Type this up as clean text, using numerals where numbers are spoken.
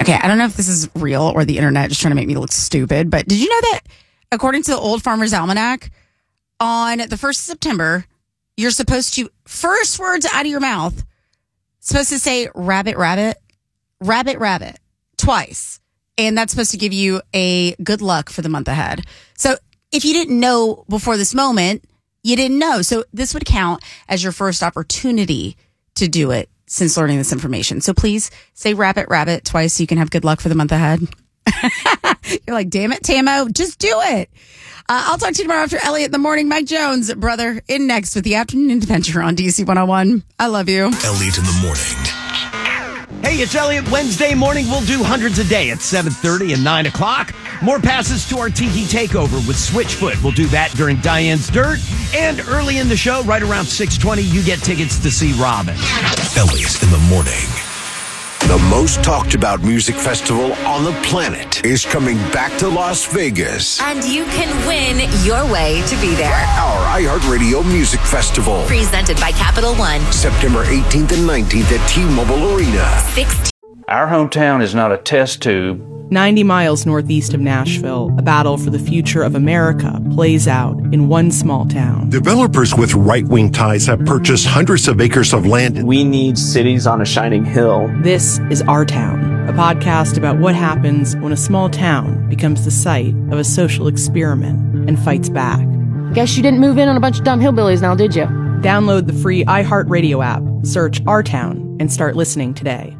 Okay, I don't know if this is real or the internet just trying to make me look stupid, but did you know that according to the Old Farmer's Almanac, on the 1st of September, you're supposed to, first words out of your mouth, supposed to say rabbit, rabbit, rabbit, rabbit, twice. And that's supposed to give you a good luck for the month ahead. So if you didn't know before this moment, you didn't know. So this would count as your first opportunity to do it since learning this information. So please say rabbit, rabbit twice so you can have good luck for the month ahead. You're like, damn it, Tamo, just do it. I'll talk to you tomorrow after Elliot in the morning. Mike Jones, brother, in next with the Afternoon Adventure on DC 101. I love you. Elliot in the morning. Hey, it's Elliot. Wednesday morning, we'll do hundreds a day at 7:30 and 9 o'clock. More passes to our Tiki Takeover with Switchfoot. We'll do that during Diane's Dirt. And early in the show, right around 6:20, you get tickets to see Robin. Elliot in the morning. The most talked about music festival on the planet is coming back to Las Vegas. And you can win your way to be there. Our iHeartRadio Music Festival. Presented by Capital One. September 18th and 19th at T-Mobile Arena. Our hometown is not a test tube. 90 miles northeast of Nashville, a battle for the future of America plays out in one small town. Developers with right-wing ties have purchased hundreds of acres of land. We need cities on a shining hill. This is Our Town, a podcast about what happens when a small town becomes the site of a social experiment and fights back. Guess you didn't move in on a bunch of dumb hillbillies now, did you? Download the free iHeartRadio app, search Our Town, and start listening today.